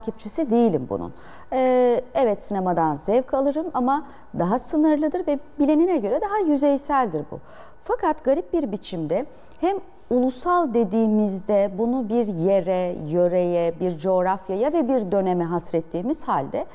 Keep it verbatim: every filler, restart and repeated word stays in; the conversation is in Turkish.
takipçisi değilim bunun. Ee, evet sinemadan zevk alırım ama daha sınırlıdır ve bilenine göre daha yüzeyseldir bu. Fakat garip bir biçimde hem ulusal dediğimizde bunu bir yere, yöreye, bir coğrafyaya ve bir döneme hasrettiğimiz halde